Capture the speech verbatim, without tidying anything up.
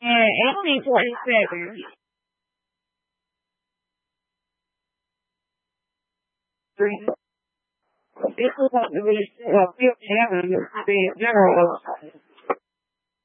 And only forty-seven. This was supposed to be a fifth heaven, to be a general.